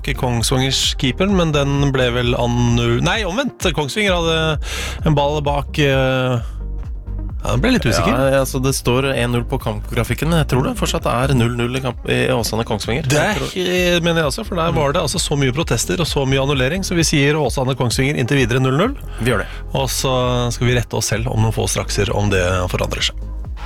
Kongsvingers keeper, men den ble vel Nei, omvendt. Kongsvinger hadde en ball bak Ja, den ble litt usikker. Ja, altså det står 1-0 på kampgrafikken, men jeg tror det fortsatt er 0-0 i Åsane Kongsvinger. Det mener jeg også, for der var det altså så mye protester og så mye annullering, så vi sier Åsane Kongsvinger inntil videre 0-0. Vi gjør det. Og så skal vi rette oss selv om noen få strakser om det forandrer seg.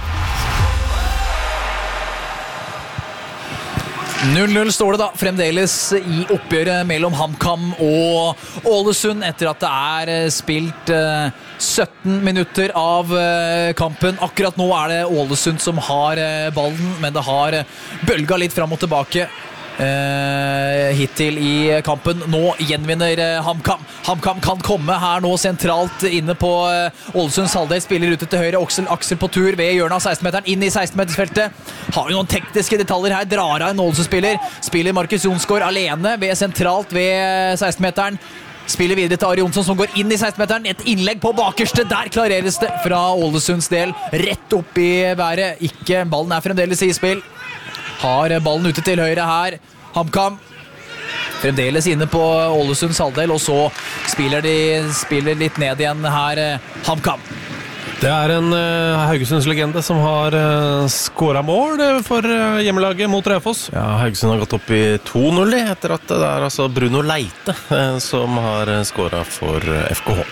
0-0 står det da fremdeles i oppgjøret mellom HamKam og Ålesund etter at det spilt 17 minutter av kampen. Akkurat nå det Ålesund som har ballen, men det har bølget litt fram og tilbake hittil i kampen. Nå gjenvinner HamKam. HamKam kan komme her nå sentralt inne på Ålesunds halvdel. Spiller ute til høyre. Aksel på tur ved hjørnet av 16-meteren. Inn i 16-metersfeltet. Har jo noen tekniske detaljer her. Drar av en Ålesund-spiller. Spiller Markus Jonsgaard alene sentralt ved 16-meteren. Spiller videre til Ari Jonsson som går inn i 16-meteren. Et innlegg på bakerste. Der klareres det fra Ålesunds del. Rett opp i været. Ballen fremdeles i spill. Har ballen ute til høyre her. HamKam fremdeles inne på Ålesunds halvdel, og så spiller litt ned igjen her HamKam. Det en Haugesunds legende som har skåret mål for hjemmelaget mot Raufoss. Ja, Haugesund har gått opp i 2-0 etter at det altså Bruno Leite som har skåret for FKH.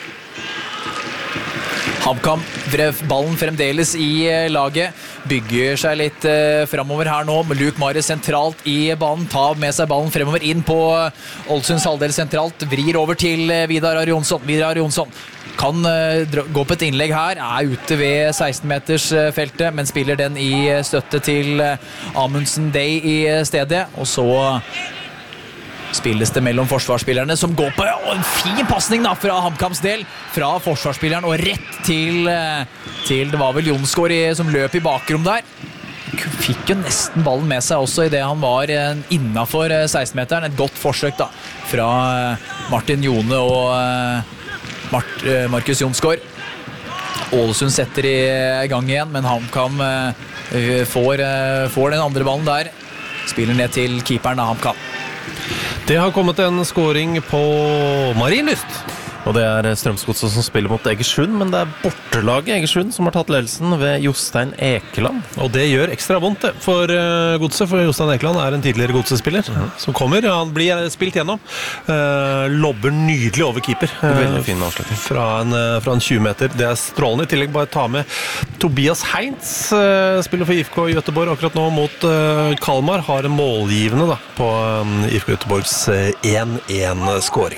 HamKam, ballen fremdeles i laget, bygger seg litt fremover her nå. Luke Marius sentralt i banen, tar med seg ballen fremover inn på Ålesunds halvdel sentralt, vrir over til Vidar Ari Jonsson. Kan gå på et innlegg her, ute ved 16-meters feltet, men spiller den i støtte til Amundsen Day i stedet, og så spilles det mellom forsvarsspillerne som går på en fin passning da, fra HamKams del, fra forsvarsspilleren og rett til det var vel Jonsgaard som løp i bakrom der. Fikk jo nesten ballen med seg også i det han var innenfor 16-meteren. Et godt forsøk da, fra Martin Jone og Markus Jonsgaard. Ålesund setter i gang igjen, men HamKam får den andre ballen der. Spiller ned til keeperen av HamKam. Det har kommet en scoring på Marienlyst. Og det Strømsgodset som spiller mot Egersund, men det bortelaget Egersund som har tatt ledelsen ved Jostein Ekeland. Og det gjør ekstra vondt for Godset, for Jostein Ekeland en tidligere Godset-spiller som kommer. Han blir spilt gjennom. Lobber nydelig over keeper. Veldig fin avslutning. Fra en 20 meter. Det strålende. I tillegg bare ta med Tobias Heinz, spiller for IFK Göteborg akkurat nå mot Kalmar. Har en målgivende da, på IFK Göteborgs 1-1-scoring.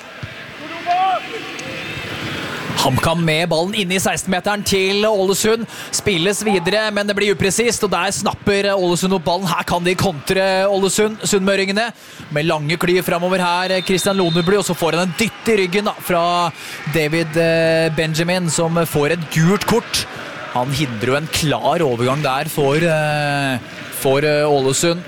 HamKam med ballen inne i 16-meteren til Ålesund. Spilles videre, men det blir upresist, og der snapper Ålesund opp ballen. Her kan de kontre Ålesund, Sunnmøringene, med lange kly fremover her. Christian Lonebly, og så får han en dytt i ryggen da, fra David Benjamin, som får et gult kort. Han hindrer jo en klar overgang der for Ålesund.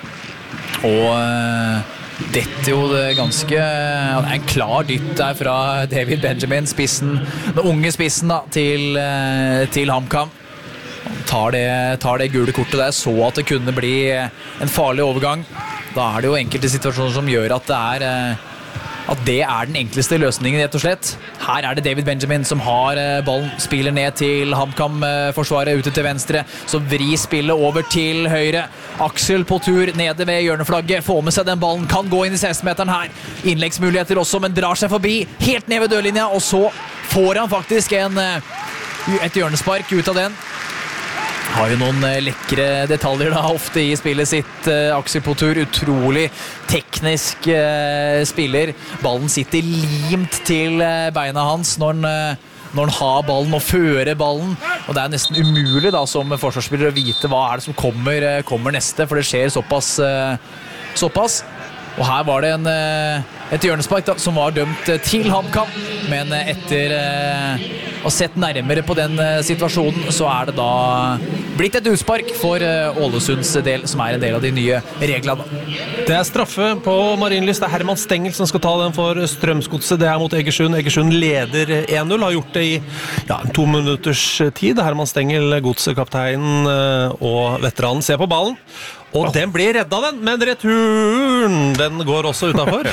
Og dette jo det ganske en klar dytt der fra David Benjamin, den unge spissen da, til HamKam. Tar det gule kortet der, så at det kunne bli en farlig overgang. Da det jo enkelte situasjoner som gjør at det den enkleste løsningen, rett og slett. Her det David Benjamin som har ballen, spiller ned til HamKam-forsvaret ute til venstre, så vrir spillet over til høyre. Aksel på tur nede ved hjørneflagget, får med seg den ballen, kan gå inn i 16-meteren her. Innleggsmuligheter også, men drar seg forbi, helt ned ved dørlinja, og så får han faktisk et hjørnespark ut av den. Har jo noen lekre detaljer da, ofte i spillet sitt. Aksel på tur, utrolig teknisk spiller. Ballen sitter limt til beina hans når han har ballen og fører ballen. Og det nesten umulig da, som forsvarsspiller å vite hva det som kommer neste, for det skjer såpass. Og her var det et hjørnespark da, som var dømt til HamKam, men etter å ha sett nærmere på den situasjonen, så det da blitt et utspark for Ålesunds del, som en del av de nye reglene. Det straffe på Marienlyst. Det Herman Stengel som skal ta den for Strømsgodset. Det mot Egersund. Egersund leder 1-0, har gjort det i 2 minutters tid. Herman Stengel, godsekapteinen og veteranen, ser på ballen. Og den blir redda, men returen, den går også utenfor.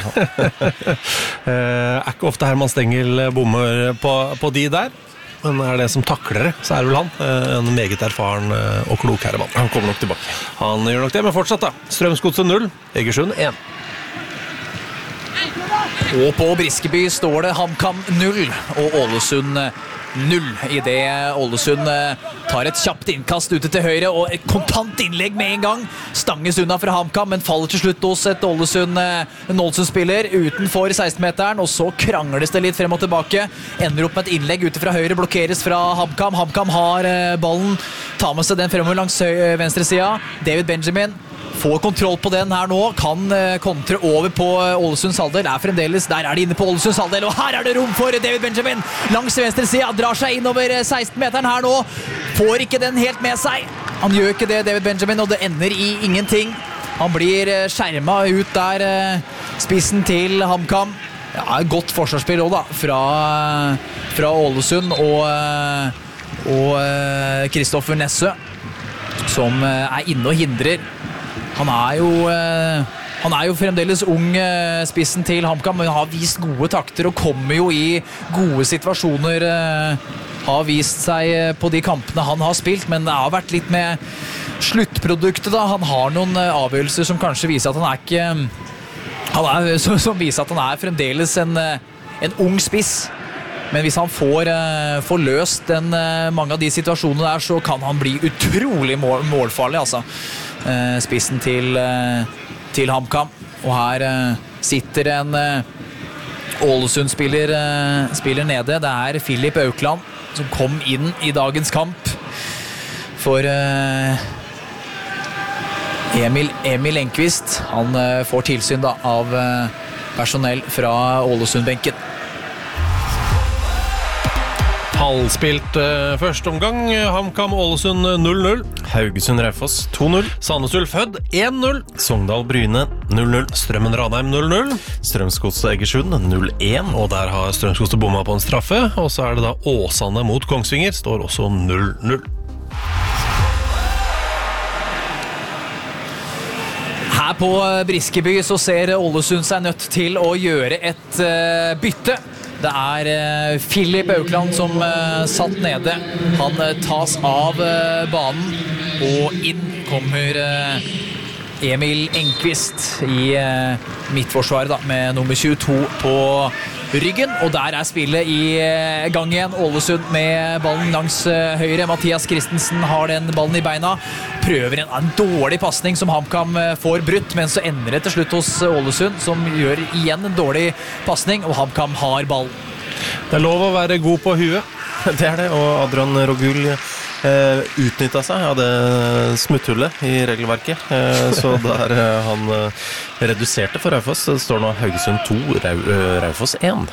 Ikke ofte Herman Stengel bommer på de der. Men det som takler det, så det vel han. En meget erfaren og klok herremann. Han kommer nok tilbake. Han gjør nok det, men fortsatt da. Strømsgodset 0, Egersund 1. Og på Briskeby står det HamKam 0 og Ålesund 0. I det Ålesund tar et kjapt innkast ute til høyre og et kontant innlegg med en gang. Stanges unna fra HamKam, men faller til slutt hos et Ålesund-spiller utenfor 16-meteren, og så krangles det litt frem og tilbake. Ender opp med et innlegg ute fra høyre, blokkeres fra HamKam. HamKam har ballen, tar med seg den fremover langs venstre siden. David Benjamin får kontroll på den her nå, kan kontre over på Ålesunds halvdel, fremdeles, der de inne på Ålesunds halvdel, og her det rom for David Benjamin, langs venstre siden, drar seg innover 16-meteren her nå, får ikke den helt med seg, han gjør ikke det David Benjamin, og det ender i ingenting, han blir skjermet ut der, spissen til HamKam, ja, godt forsvarsspill også da, fra Ålesund, og Kristoffer Nessø, som inne og hindrer. Han er jo fremdeles ung, spissen til HamKam, men har vist gode takter og kommer jo i gode situasjoner, har vist seg på de kampene han har spilt, men det har vært litt med sluttproduktet da. Han har noen avgjørelser som kanskje viser at som viser at han fremdeles en ung spiss. Men hvis han får løst mange av de situasjonene der, så kan han bli utrolig målfarlig, altså. Spissen til HamKam. Og her sitter en Ålesund-spiller nede. Det Filip Aukland som kom inn i dagens kamp for Emil Enquist. Han får tilsyn da, av personell fra Ålesund-benken. Halvspilt første omgang, HamKam Ålesund 0-0. Haugesund Raufoss 2-0. Sandnes Ulf Hødd 1-0. Sogndal Bryne 0-0. Strømmen Ranheim 0-0. Strømsgodset Egersund 0-1. Og der har Strømsgodset bomma på en straffe. Og så det da Åsane mot Kongsvinger, står også 0-0. Her på Briskeby så ser Ålesund seg nødt til å gjøre et bytte. Det Filip Aukland som satt nede. Han tas av banen, og inn kommer Emil Enquist i midtforsvaret da, med nummer 22 på ryggen, og der spillet i gang igjen. Ålesund med ballen langs høyre. Mathias Christensen har den ballen i beina, prøver en dårlig passning som HamKam får brutt, men så ender det til slutt hos Ålesund, som gjør igjen en dårlig passning, og HamKam har ballen. Det lov å være god på huet. Det det, og Adrian Rogul utnyttet seg av det smutthullet i regelverket, så der han reduserte for Raufoss. Det står nå Haugesund 2, Raufoss 1.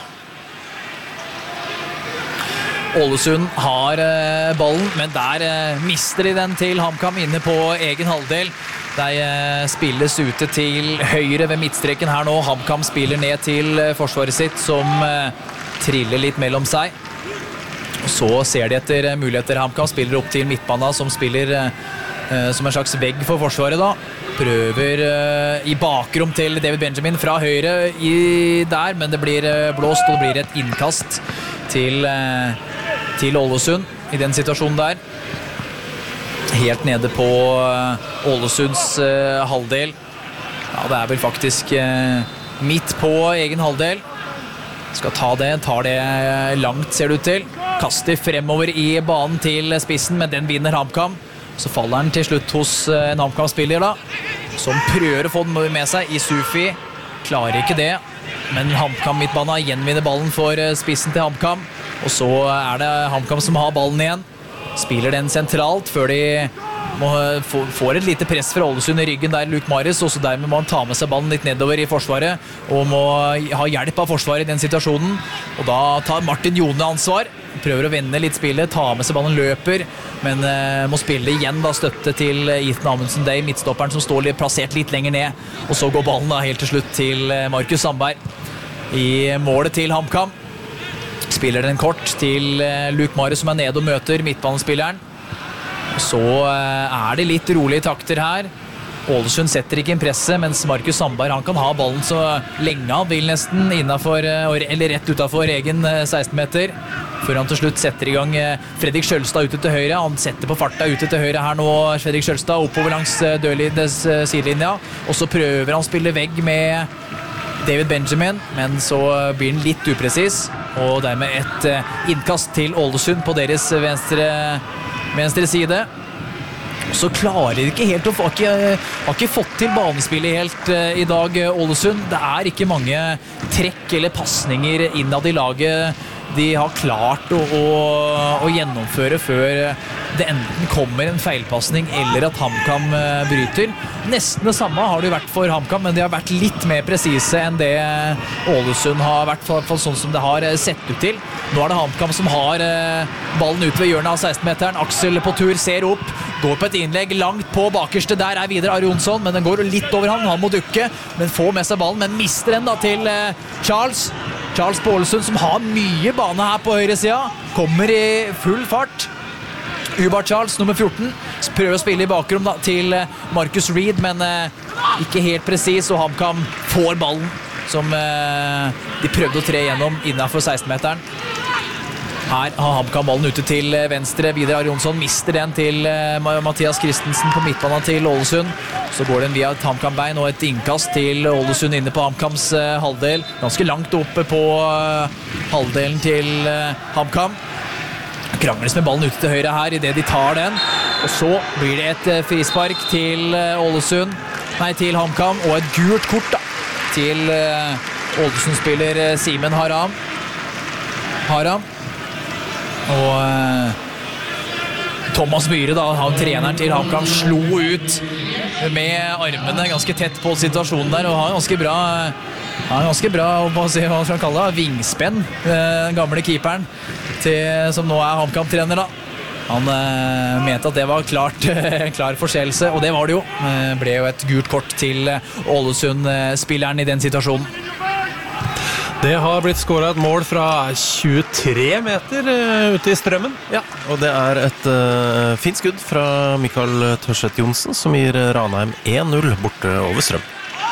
Ålesund har ballen, men der mister de den til HamKam inne på egen halvdel. De spilles ute til høyre ved midtstreken her nå. HamKam spiller ned til forsvaret sitt, som triller litt mellom seg. Så ser de etter muligheter. HamKam spiller opp til midtbana, som spiller som en slags vegg for forsvaret da. Prøver i bakrom til David Benjamin fra høyre der, men det blir blåst, og det blir et innkast til Ålesund i den situasjonen der. Helt nede på Ålesunds halvdel. Ja, det vel faktisk midt på egen halvdel. Skal tar det langt, ser det ut til. Kaster fremover i banen til spissen, men den vinner HamKam. Så faller den til slutt hos en HamKam-spiller da, som prøver å få den med seg i Sufi. Klarer ikke det, men HamKam midtbana gjenvinner ballen for spissen til HamKam. Og så det HamKam som har ballen igjen. Spiller den sentralt før de får et lite press fra Ålesund i ryggen der Luke Marius, og så dermed må han ta med seg ballen litt nedover i forsvaret og må ha hjelp av forsvaret i den situasjonen, og da tar Martin Jone ansvar, prøver å vende litt spillet, ta med seg ballen, løper, men må spille igjen da, støtte til Ethan Amundsen Day, midtstopperen som står plassert litt lenger ned, og så går ballen da helt til slutt til Markus Sandberg i målet til HamKam. Spiller den kort til Luke Marius som nede og møter midtbanespilleren. Så det litt rolige takter her. Ålesund setter ikke inn presset, mens Markus Sandberg han kan ha ballen så lenge han vil nesten innenfor, eller rett utenfor egen 16-meter. Før han til slutt setter i gang Fredrik Skjølstad ute til høyre. Han setter på farta ute til høyre her nå, Fredrik Skjølstad, oppover langs dørlinjes sidelinja. Og så prøver han å spille vegg med David Benjamin, men så blir han litt upresis. Og dermed et innkast til Ålesund på deres venstre side. Så klarer de ikke helt har ikke fått til banespillet helt i dag, Ålesund. Det er ikke mange trekk eller passninger innad i laget de har klart å gjennomføre før det enten kommer en feilpassning eller at HamKam bryter. Nesten det samme har det vært for HamKam, men de har vært litt mer presise enn det Ålesund har vært, i hvert fall sånn som det har sett ut til. Nå er det HamKam som har ballen ut ved hjørnet av 16-meteren. Aksel på tur, ser opp, går på et innlegg langt på bakerste. Der er videre Arjonsson, men den går litt over han må dukke, men får med seg ballen, men mister den da til Charles på Ålesund, som har mye bane her på høyre sida, kommer i full fart. Ubar Charles, nummer 14, prøver å spille i bakrom da, til Marcus Reed, men ikke helt presis, og HamKam får ballen, som de prøvde å tre gjennom innenfor 16-meteren. Her har HamKam ballen ute til venstre. Videre Arjonsson mister den til Mathias Christensen på midtbanen til Ålesund. Så går den via et HamKam-bein og et innkast til Ålesund inne på HamKams halvdel. Ganske langt oppe på halvdelen til HamKam. Krangles med ballen ute til høyre her i det de tar den. Og så blir det et frispark til til HamKam, og et gult kort da, til Ålesund-spiller Simen Haram. Og Thomas Myhre da, han treneren til HamKam, slo ut med armene ganske tett på situasjonen der, og har ganske bra hva skal han kalle det, vingspenn, den gamle keeperen som nå er HamKam-trener da. Han mente at det var klar forseelse, og det var det jo. Ble jo et gult kort til Ålesund-spilleren i den situasjonen. Det har blitt skåret et mål fra 23 meter ute i strømmen. Ja, og det er et fint skudd fra Mikael Tørseth Johnsen, som gir Ranheim 1-0 borte over strøm.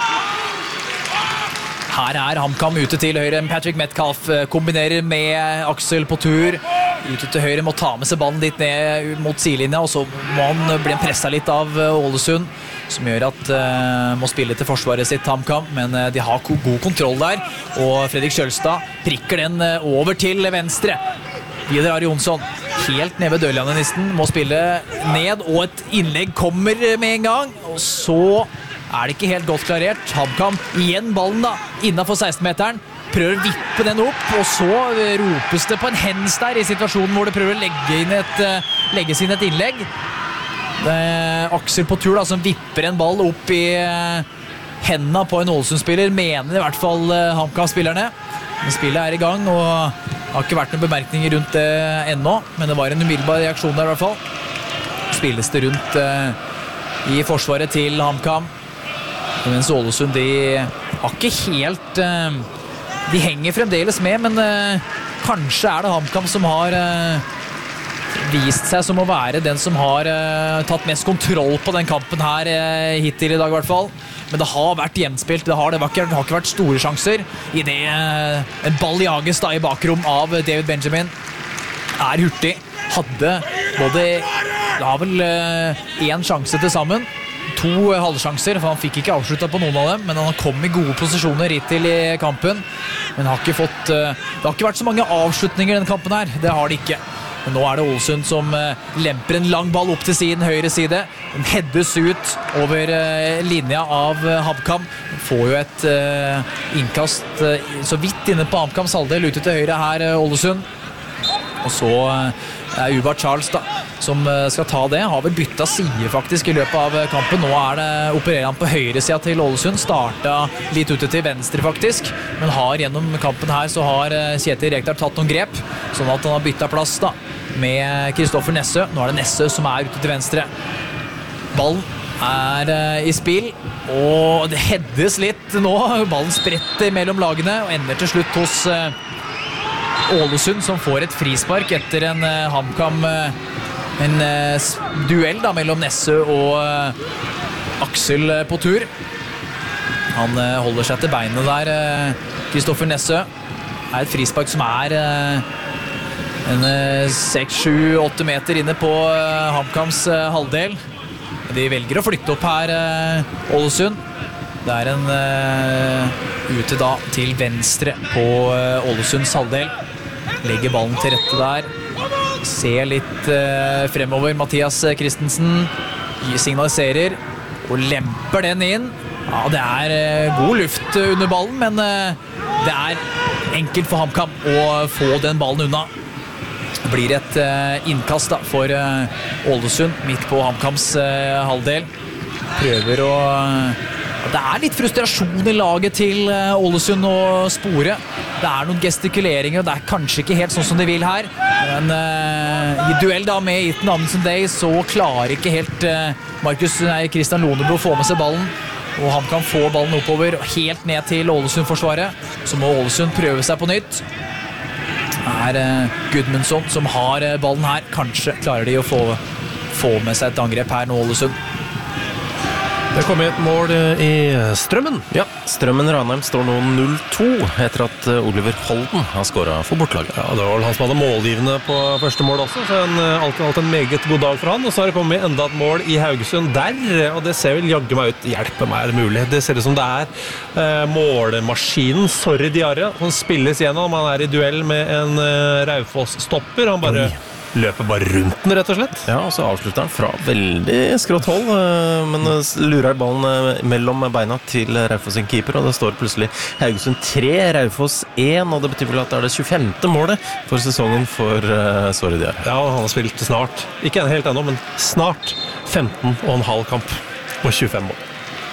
Her er HamKam ute til høyre. Patrick Metcalf kombinerer med Aksel på tur. Ute til høyre, må ta med seg ballen litt ned mot sidelinja, og så må han bli presset litt av Ålesund, som gjør at må spille til forsvaret sitt HamKam, men de har god kontroll der, og Fredrik Skjølstad prikker den over til venstre. Videre Arjonsson, helt ned ved dørlinjen må spille ned, og et innlegg kommer med en gang, og så er det ikke helt godt klarert. HamKam igjen ballen da, innenfor 16-meteren, prøver å vippe den opp, og så ropes det på en hens der i situasjonen hvor det prøver å legge inn et innlegg. Det er Aksel på tur da, som vipper en ball opp i hendene på en Ålesund-spiller, mener i hvert fall HamKam-spillerne. Men spillet er i gang, og det har ikke vært noen bemerkninger rundt det ennå, men det var en umiddelbar reaksjon der i hvert fall. Spilles det rundt i forsvaret til HamKam, mens Ålesund de har ikke helt de henger fremdeles med, men kanskje er det HamKam som har vist seg som å være den som har tatt mest kontroll på den kampen her hittil i dag i hvert fall. Men det har vært jevnspilt, det har ikke vært store sjanser i det en ball jages da i bakrom av David Benjamin. Er hurtig, hadde vel en sjanse til sammen. 2 halvsjanser, for han fikk ikke avsluttet på noen av dem, men han kom i gode posisjoner hittil i kampen. Men det har ikke vært så mange avslutninger i denne kampen her, det har det ikke. Men nå er det Ålesund som lemper en lang ball opp til siden, høyre side. Den heades ut over linja av HamKam. Får jo et innkast så vidt inne på HamKams halvdel ute til høyre her, Ålesund. Og så er Ubar Charles da, som skal ta det. Har vel byttet side faktisk i løpet av kampen. Nå opererer han på høyre siden til Ålesund. Startet litt ute til venstre faktisk. Men gjennom kampen her så har Kjetil Rekdal tatt noen grep, sånn at han har byttet plass da, med Kristoffer Nessø. Nå er det Nessø som er ute til venstre. Ballen er i spill, og det heades litt nå. Ballen spretter mellom lagene og ender til slutt hos Ålesund, som får et frispark etter en HamKam, en duell da, mellom Nessø og Aksel på tur. Han holder seg til beinet der, Kristoffer Nessø. Det er et frispark som er en 6-7-8 meter inne på HamKams halvdel. De velger å flytte opp her, Ålesund. Det er en ute da til venstre på Ålesunds halvdel. Legger ballen til rette der. Ser litt fremover. Mathias Christensen signaliserer og lemper den inn. Ja, det er god luft under ballen, men det er enkelt for HamKam å få den ballen unna. Det blir et innkast da for Ålesund midt på HamKams halvdel. Prøver å... Det er litt frustrasjon i laget til Ålesund å spore. Det er noen gestikuleringer, og det er kanskje ikke helt sånn som de vil her. Men i duell da med Ethan Amundsen Day så klarer ikke helt Christian Lonebro å få med seg ballen. Og han kan få ballen oppover helt ned til Ålesund-forsvaret. Så må Ålesund prøve seg på nytt. Det er Gudmundsson som har ballen her. Kanskje klarer de å få med seg et angrep her nå, Ålesund. Det kom et mål i Strømmen. Ja, Strømmen Ranheim står nå 0-2 etter at Oliver Holden har skåret for bortlaget. Ja, det var vel han som hadde målgivende på første mål også, så alt en meget god dag for han. Og så har det kommet enda et mål i Haugesund der, og det ser vel jagge meg ut. Hjelpe meg er det mulig. Det ser ut som det er målemaskinen Sorry Diarra som spilles gjennom. Han er i duell med en Raufoss-stopper. Han bare... løper bare rundt den, rett og slett. Ja, og så avslutter han fra veldig skrått hold, men lurer ballen mellom beina til Raufoss sin keeper, og det står plutselig Haugesund 3, Raufoss 1, og det betyr vel at det er det 25. målet for sesongen for Sorry Diarra. Ja, han har spilt snart, ikke helt ennå, men snart 15,5 kamp og 25 mål.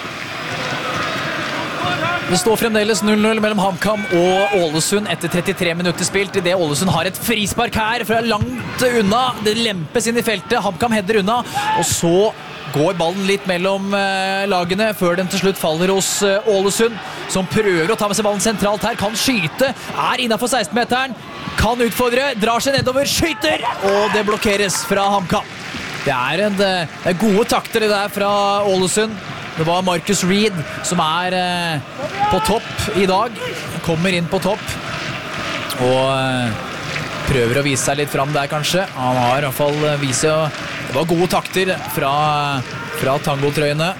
Det står fremdeles 0-0 mellom HamKam og Ålesund etter 33 minutter spilt. I det Ålesund har et frispark her fra langt unna. Det lempes inn i feltet. HamKam header unna, og så går ballen litt mellom lagene før den til slutt faller hos Ålesund, som prøver å ta med seg ballen sentralt her. Kan skyte, er innenfor 16-meteren, kan utfordre, drar seg nedover, skyter, og det blokkeres fra HamKam. Det er gode takter det der fra Ålesund. Det var Marcus Reed som er på topp i dag. Kommer inn på topp og prøver å vise seg litt fram der kanskje. Han har i hvert fall vist det var gode takter fra tangotrøyene.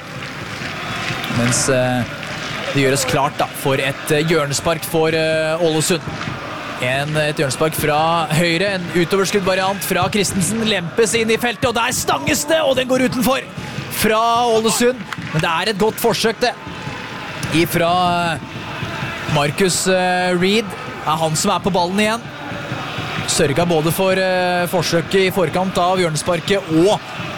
Mens det gjøres klart da for et hjørnespark for Ålesund. Et hjørnespark fra høyre, en utoverskuddvariant fra Christensen, lempes inn i feltet, og der stanges det, og den går utenfor fra Ålesund. Men det er et godt forsøk det. Ifra Marcus Reed er han som er på ballen igjen. Sørget både for forsøket i forkant av hjørnesparket og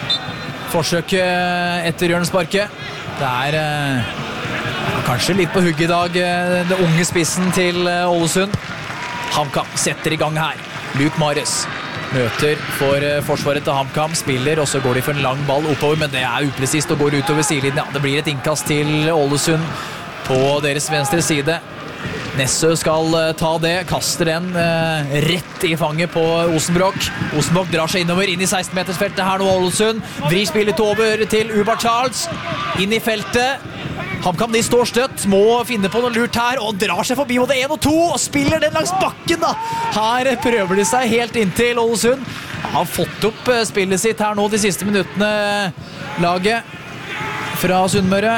forsøket etter hjørnesparket. Det er kanskje litt på hugg i dag, det unge spissen til Ålesund. HamKam setter i gang her. Luke Mares møter for forsvaret til HamKam, spiller, og så går de for en lang ball oppover, men det er upresist og går utover sidelinjen. Ja, det blir et innkast til Ålesund på deres venstre side. Nessø skal ta det, kaster den rett i fanget på Osenbrock. Osenbrock drar seg innover, inn i 16-metersfeltet her nå, Ålesund. Vrir spillet over til Ubar Charles, inn i feltet. HamKam, de står støtt, må finne på noe lurt her, og drar seg forbi både 1 og 2, og spiller den langs bakken da. Her prøver de seg helt inntil Ålesund. Har fått opp spillet sitt her nå de siste minuttene, laget fra Sunnmøre.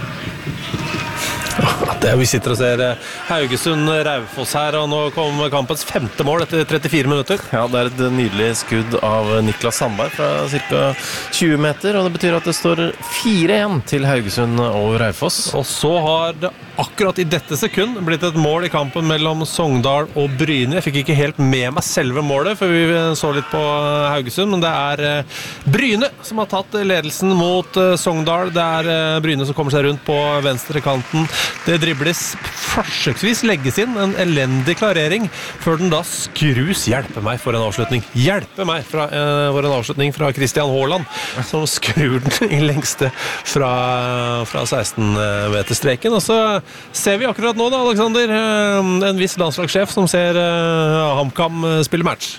Vi sitter og ser Haugesund-Raufoss her, og nå kom kampens 5. mål etter 34 minutter. Ja, det er et nydelig skudd av Niklas Sandberg fra ca. 20 meter, og det betyr at det står 4-1 til Haugesund og Raufoss. Og så har det akkurat i dette sekund blitt et mål i kampen mellom Sogndal og Bryne. Jeg fikk ikke helt med meg selve målet, for vi så litt på Haugesund, men det er Bryne som har tatt ledelsen mot Sogndal. Det er Bryne som kommer seg rundt på venstre kanten. Det dribles forsøksvis, legges inn en elendig klarering, før den da skrus. Hjelpe meg for en avslutning. Hjelpe meg for en avslutning fra Christian Haaland, som skrur den i lengste fra 16-meterstreken. Og så ser vi akkurat nå da, Alexander, en viss landslagssjef som ser HamKam spille match.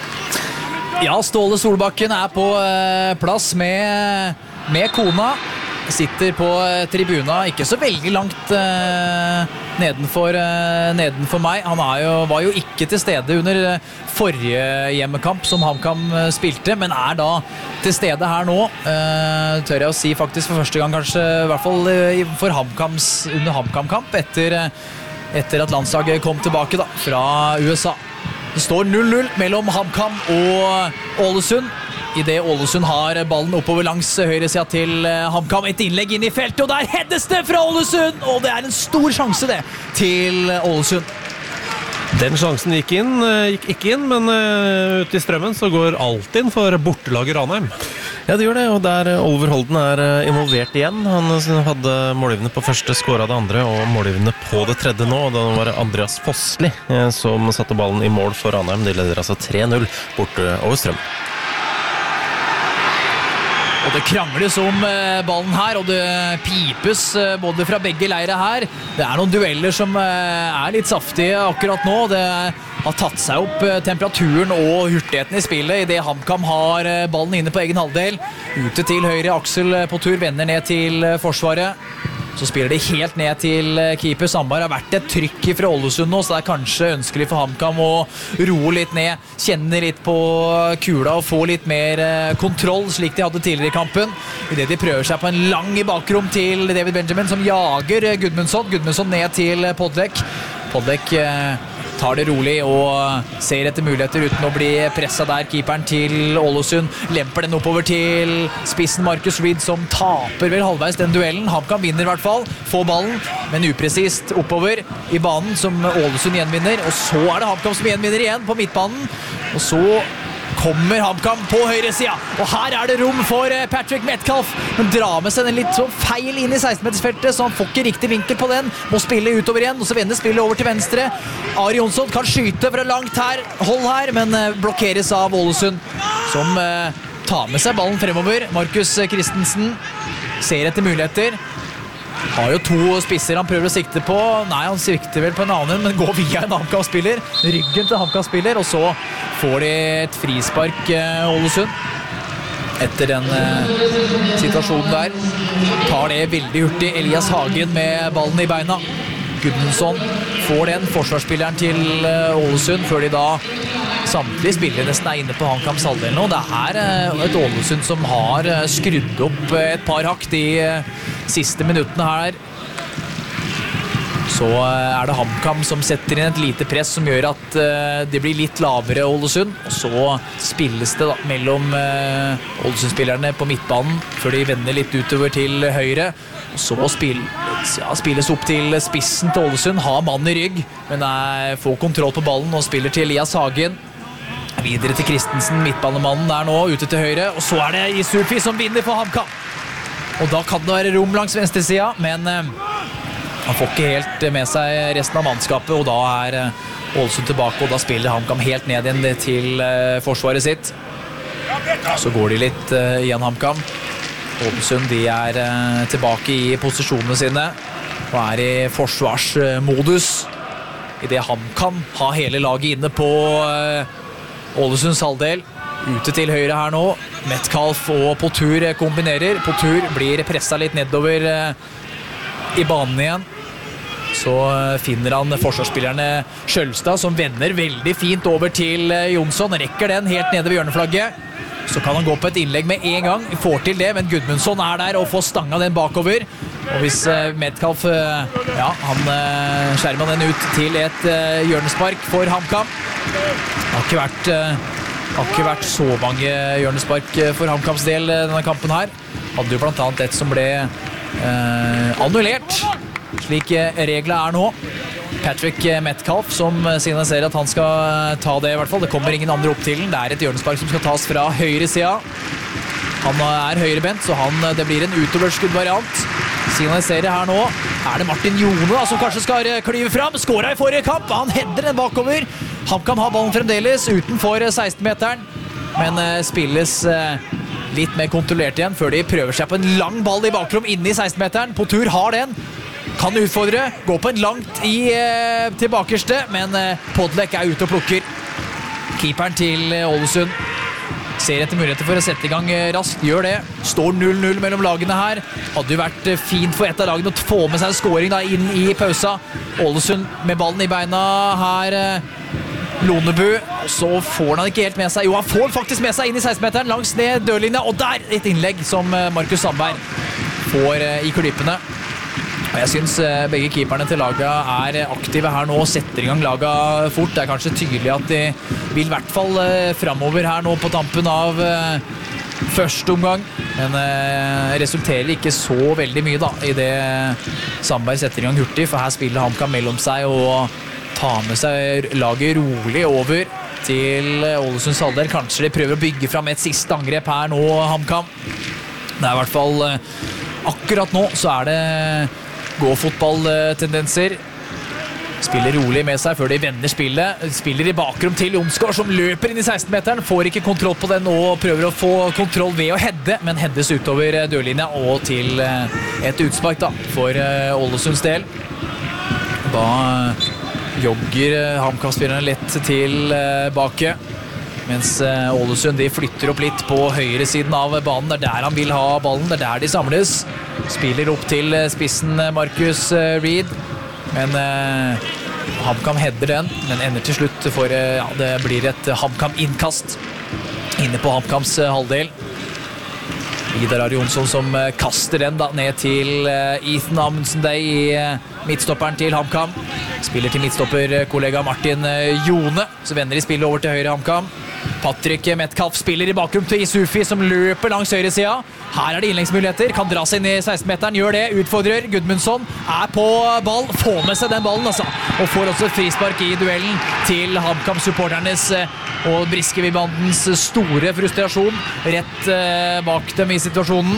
Ja, Ståle Solbakken er på plass med kona. sitter på tribuna, ikke så veldig langt nedenfor meg. Han var jo ikke til stede under forrige hjemmekamp som HamKam spilte, men da til stede her nå, tør jeg å si faktisk for første gang kanskje, i hvert fall for under HamKam-kamp, etter at landslaget kom tilbake da, fra USA. Det står 0-0 mellom HamKam og Ålesund. I det Ålesund har ballen oppover langs høyre siden til HamKam. Et innlegg inn i feltet, og der heades det fra Ålesund! Og det en stor sjanse det til Ålesund. Den sjansen gikk ikke inn, men ute i strømmen så går alt inn for bortelaget Ranheim. Ja, det gjør det, og der Oliver Holden involvert igjen. Han hadde målgivende på første, skåret det andre, og målgivende på det tredje nå. Og da var det Andreas Fossli som satte ballen i mål for Ranheim. De leder altså 3-0 borte over strøm. Og det krangles om ballen her, og det pipes både fra begge leire her. Det noen dueller som litt saftige akkurat nå. Det har tatt seg opp temperaturen og hurtigheten i spillet i det HamKam har ballen inne på egen halvdel. Ute til høyre, Aksel på tur, vender ned til forsvaret. Så spiller de helt ned til keeper. Sandberg har vært et trykk fra Ålesund nå, så det kanskje ønskelig for HamKam å roe litt ned, kjenne litt på kula og få litt mer kontroll, slik de hadde tidligere i kampen. I det de prøver seg på en lang i bakrom til David Benjamin, som jager Gudmundsson ned til Podlek. Podlek tar det rolig og ser etter muligheter uten å bli presset der. Keeperen til Ålesund lemper den oppover til spissen Marcus Reed, som taper vel halvveis den duellen. HamKam vinner i hvert fall, får ballen, men upresist oppover i banen som Ålesund gjenvinner. Og så det HamKam som gjenvinner igjen på midtbanen. Og så kommer HamKam på høyre sida, og her det rom for Patrick Metcalf, men drar med seg den litt så feil inn i 16-metersfeltet, så han får ikke riktig vinkel på den, må spille utover igjen, og så vender spillet over til venstre. Ari Jonsson kan skyte fra langt hold her, men blokkeres av Ålesund, som tar med seg ballen fremover. Markus Christensen ser etter muligheter. Har jo to spisser han prøver å sikte på. Nei, han sikter vel på en annen, men går via en HamKam-spiller. Ryggen til HamKam-spiller, og så får de et frispark Ålesund. Etter den situasjonen der. Tar det veldig hurtig Elias Hagen med ballen i beina. Gudmundsson får den, forsvarsspilleren til Ålesund, før de da samtlige spillere nesten inne på HamKams halvdel nå. Det et Ålesund som har skrudd opp et par hakk de siste minuttene her. Så det HamKam som setter inn et lite press som gjør at det blir litt lavere Ålesund. Og så spilles det da mellom Ålesund-spillerne på midtbanen før de vender litt utover til høyre. Og så spilles opp til spissen til Ålesund, har mann i rygg, men får kontroll på ballen og spiller til Elias Hagen. Videre til Christensen, midtbanemannen der nå, ute til høyre, og så det Isurfi som vinner for HamKam. Og da kan det være rom langs venstre sida, men han får ikke helt med seg resten av mannskapet, og da Ålesund tilbake, og da spiller HamKam helt ned igjen til forsvaret sitt. Så går de litt igjen HamKam. Ålesund, de tilbake i posisjonene sine, og i forsvarsmodus. I det HamKam har hele laget inne på Ålesunds halvdel. Ute til høyre her nå. Metcalf og Potur kombinerer. Potur blir presset litt nedover i banen igjen. Så finner han forsvarsspillerne Skjølstad, som vender veldig fint over til Jonsson. Rekker den helt nede ved hjørneflagget. Så kan han gå på et innlegg med en gang. Får til det, men Gudmundsson der og får stanga den bakover. Og hvis Metcalf, han skjermer den ut til et hjørnespark for HamKam. Det har ikke vært så mange hjørnespark for HamKams del denne kampen her. Hadde jo blant annet et som ble annullert, slik reglene nå. Patrick Metcalf som signaliserer at han skal ta det i hvert fall. Det kommer ingen andre opp til den. Det et hjørnespark som skal tas fra høyre siden. Han høyrebent, så det blir en utoverskudd variant. Signaliserer her nå. Det Martin Jone da, som kanskje skal klyve fram. Skåret i forrige kamp. Han header den bakover. HamKam har ballen fremdeles utenfor 16-meteren. Men spilles litt mer kontrollert igjen før de prøver seg på en lang ball i bakrom inne i 16-meteren. Potur har den. Kan utfordre. Gå på en langt til bakerste, men Podlek ute og plukker. Keeperen til Ålesund ser etter muligheter for å sette i gang raskt, gjør det. Står 0-0 mellom lagene her. Hadde jo vært fint for et av lagene å få med seg en scoring da inn i pausa. Ålesund med ballen i beina her. Lonebu, og så får han ikke helt med seg. Jo, han får faktisk med seg inn i 16-meteren langs ned dørlinja, og der et innlegg som Markus Sandberg får i klippene. Og jeg synes begge keeperne til laget aktive her nå og setter i gang laget fort. Det kanskje tydelig at de vil i hvert fall fremover her nå på tampen av første omgang. Men resulterer ikke så veldig mye da i det Sandberg setter i gang hurtig, for her spiller HamKam mellom seg og tar med seg laget rolig over til Ålesunds halvdel. Kanskje de prøver å bygge frem et siste angrep her nå, HamKam. Det i hvert fall akkurat nå så det gå-fotball-tendenser. Spiller rolig med seg før de vender spillet. Spiller i bakrom til Jonsgaard som løper inn i 16-meteren. Får ikke kontroll på den og prøver å få kontroll ved å hedde, men heddes utover dørlinja og til et utspark da, for Ålesunds del. Da jogger HamKam-spillerne lett tilbake, mens Ålesund de flytter opp litt på høyre siden av banen. Det der han vil ha ballen, det der de samles. Spiller opp til spissen Marcus Reed, men HamKam hedder den, men ender til slutt for det blir et HamKam-innkast inne på HamKams halvdel. Vidar Arionsson som kaster den da ned til Ethan Amundsen i midtstopperen til HamKam. Spiller til midtstopperkollega Martin Jone, så vender de spillet over til høyre HamKam. Patrick Metcalf spiller i bakrom til Isufi som løper langs høyre sida. Her det innleggsmuligheter, kan dra seg inn i 16-meteren, gjør det, utfordrer. Gudmundsson på ball, får med seg den ballen altså, og får også et frispark i duellen til HamKam-supporternes og Briskeby-bandens store frustrasjon rett bak dem i situasjonen.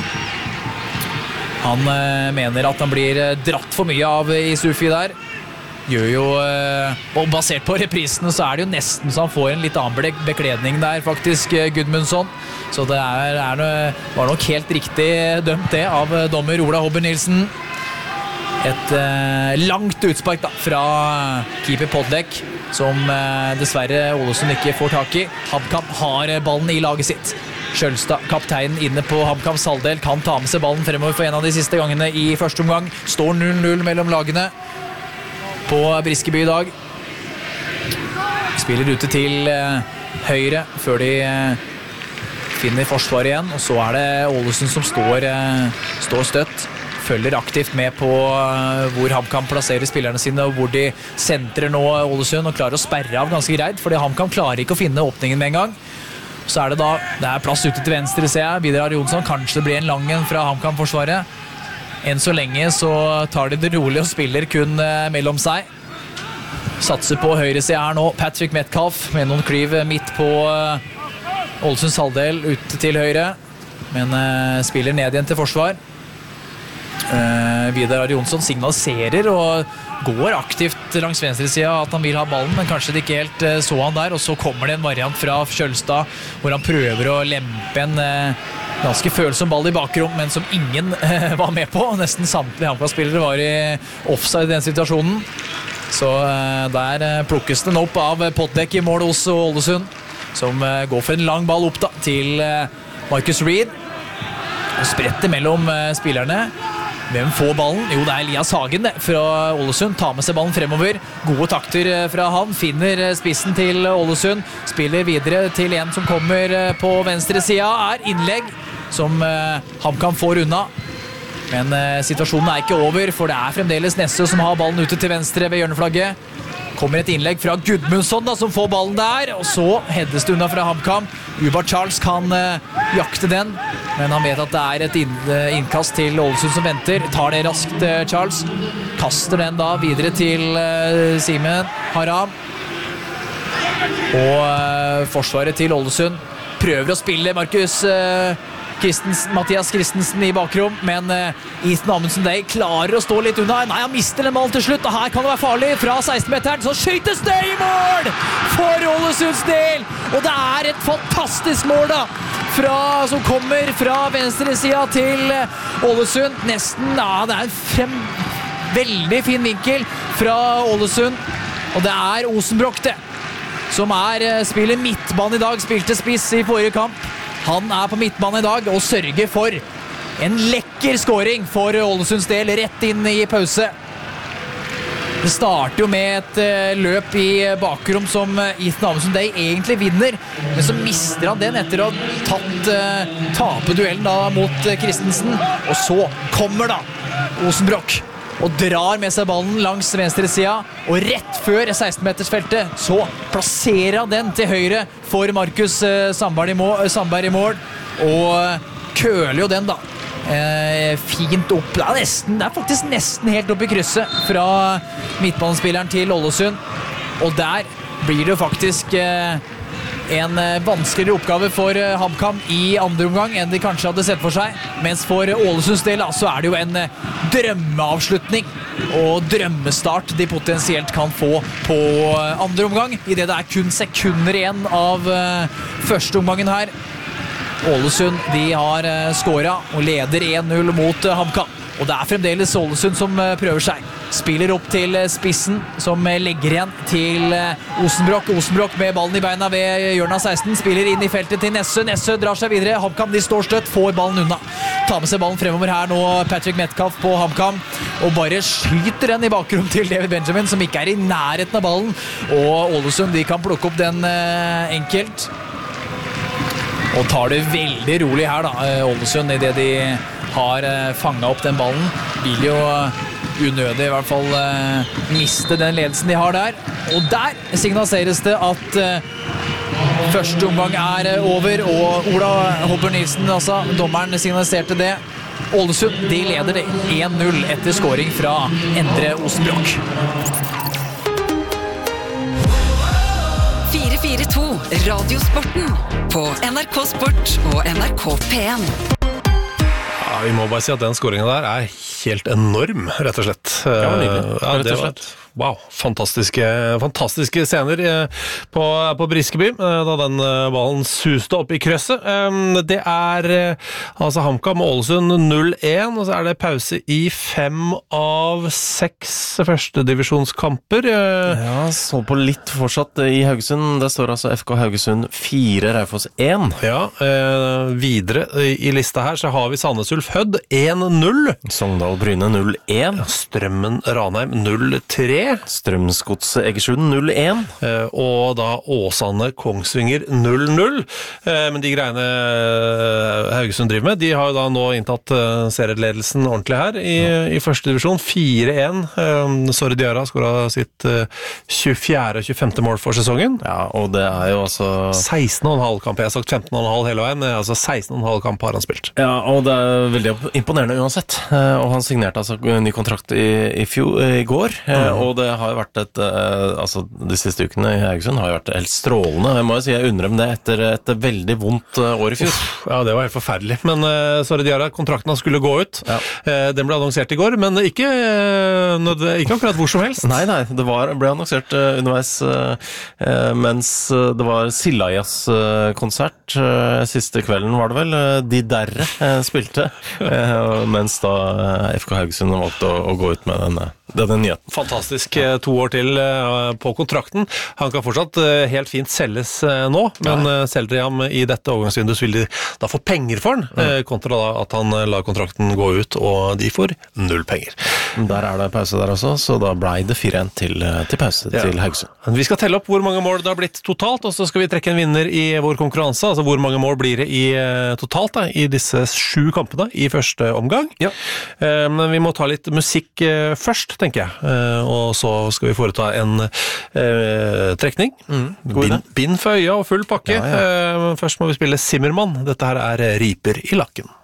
Han mener at han blir dratt for mye av Isufi der. Gjør jo, og basert på reprisene så det jo nesten så han får en litt annen bekledning der faktisk, Gudmundsson. Så det var nok helt riktig dømt det av dommer Ola Hobber Nilsen. Et langt utspark da, fra keeper Podlek, som dessverre Ålesund ikke får tak i. HamKam har ballen i laget sitt. Skjølstad, kapteinen inne på HamKams halvdel, kan ta med seg ballen fremover for en av de siste gangene i første omgang. Står 0-0 mellom lagene på Briskeby i dag. Spiller ute til høyre før de finner forsvar igjen, og så det Ålesund som står støtt. Følger aktivt med på hvor HamKam plasserer spillerne sine, og hvor de sentrer nå Ålesund og klarer å sperre av ganske greit, fordi HamKam klarer ikke å finne åpningen med en gang. Så det da, det plass ute til venstre, ser jeg. Vidar Arionsson, kanskje det blir en lang en fra HamKam-forsvaret. Enn så lenge så tar de det rolig og spiller kun mellom seg. Satser på høyre side her nå. Patrick Metcalf med noen klyv midt på Ålesunds halvdel ut til høyre. Men spiller ned igjen til forsvar. Vidar Arionsson signaliserer og går aktivt langs venstre siden at han vil ha ballen, men kanskje det ikke helt så han der. Og så kommer det en variant fra Skjølstad hvor han prøver å lempe en ganske følsom ball i bakrom, men som ingen var med på. Nesten samtlige HamKam-spillere var i offside i den situasjonen. Så der plukkes den opp av Podlek i mål hos Ålesund, som går for en lang ball opp da, til Marcus Reed. Og spretter mellom spillerne. Hvem får ballen? Jo, det Elias Hagen fra Ålesund. Tar med seg ballen fremover. Gode takter fra han. Finner spissen til Ålesund. Spiller videre til en som kommer på venstre sida. Innlegg som HamKam får unna. Men situasjonen ikke over, for det fremdeles Nesse som har ballen ute til venstre ved hjørneflagget. Kommer et innlegg fra Gudmundsson da, som får ballen der, og så heddes det unna fra HamKam. Ubar Charles kan jakte den, men han vet at det et innkast til Ålesund som venter. Tar det raskt, Charles. Kaster den da videre til Simen Haram. Og forsvaret til Ålesund prøver å spille Mathias Christensen i bakrom, men Ethan Amundsen klarer å stå litt unna. Nei, han mister den ballen til slutt, og her kan det være farlig fra 16-meteren, så skytes det i mål for Ålesunds del, og det et fantastisk mål da, som kommer fra venstre sida til Ålesund. Nesten, det en veldig fin vinkel fra Ålesund, og det Osenbrock det, som spiller midtbane i dag, spilte spiss i forrige kamp. Han på midtbanen i dag og sørger for en lekker scoring for Ålesunds del rett inn i pause. Det starter jo med et løp i bakrom som Ethan Amundsen Day egentlig vinner, men så mister han den etter å ha tape duellen da mot Christensen. Og så kommer da Osenbrock og drar med seg ballen langs venstre sida, og rett før 16-metersfeltet så plasserer han den til høyre for Markus Sandberg i mål, og køler jo den da fint opp. Det er faktisk nesten helt opp i krysset fra midtbanespilleren til Ålesund, og der blir det jo faktisk en vanskeligere oppgave for HamKam i andre omgang enn de kanskje hadde sett for seg, mens for Ålesunds del så det jo en drømmeavslutning og drømmestart de potensielt kan få på andre omgang, i det det kun sekunder igjen av første omgangen her. Ålesund de har skåret og leder 1-0 mot HamKam. Og det fremdeles Ålesund som prøver seg. Spiller opp til spissen, som legger igjen til Osenbrock. Osenbrock med ballen i beina ved hjørnet av 16. Spiller inn i feltet til Nessø. Nessø drar seg videre. HamKam de står støtt, får ballen unna. Tar med seg ballen fremover her nå, Patrick Metcalf på HamKam. Og bare skyter den i bakrom til David Benjamin, som ikke i nærheten av ballen. Og Ålesund de kan plukke opp den enkelt. Og tar det veldig rolig her da, Ålesund, i det de har fanget opp den ballen. Vil jo unødig i hvert fall miste den ledelsen de har der. Og der signaliseres det at første omgang over, og Ola Hobber Nilsen, altså dommeren, signaliserte det. Ålesund, de leder det 1-0 etter scoring fra Endre Osenbrock. 442 Radiosporten på NRK Sport og NRK P1. Ja, vi må bare si at den scoringen der helt enorm, rett og slett. Ja, rett og slett. Wow, fantastiske scener på Briskeby, da den ballen suste opp i krøsset. Det altså HamKam og Ålesund 0-1, og så det pause i 5 av 6 førstedivisjonskamper. Ja, så på litt fortsatt i Haugesund. Det står altså FK Haugesund 4, Raufoss 1. Ja, videre i lista her så har vi Sandnes Ulf Hødd 1-0. Sogndal Bryne 0-1. Strømmen Ranheim 0-3. Strømsgodset Egersund 0-1. Og da Åsane Kongsvinger 0-0. Men de greiene Haugesund driver med, de har jo da nå inntatt serieledelsen ordentlig her i første divisjon. 4-1. Sorry Diarra skåret sitt 24. og 25. mål for sesongen. Ja, og det jo altså 16,5 kamp. Jeg har sagt 15,5 hele veien, men altså 16,5 kamp har han spilt. Ja, og det veldig imponerende uansett. Og han signerte altså en ny kontrakt i går, og det har jo vært altså de siste ukene i Haugesund har jo vært helt strålende. Jeg må jo si jeg undrer om det etter et veldig vondt år i fjor. Ja, det var helt forferdelig. Men sorry Diarra, kontrakten han skulle gå ut. Ja. Den ble annonsert i går, men ikke akkurat hvor som helst. Nei, det ble annonsert underveis mens det var Sillajas-konsert. Siste kvelden var det vel. De derre spilte, mens da FK Haugesund valgte å gå ut med denne nyheten. Fantastisk. 2 år til på kontrakten. Han kan fortsatt helt fint selges nå, men selger de ham i dette overgangsvinduet, så vil de da få penger for den, kontra da at han lar kontrakten gå ut, og de får 0 penger. Der det pause der også, så da ble det 4-1 til pause til Haugesund. Vi skal telle opp hvor mange mål det har blitt totalt, og så skal vi trekke en vinner i vår konkurranse, altså hvor mange mål blir det totalt da, i disse 7 kampene i første omgang. Ja. Men vi må ta litt musikk først, tenker jeg. Og så skal vi foreta en trekning. Bind for øya og full pakke. Ja. Først må vi spille Zimmermann. Dette her Riper i lakken.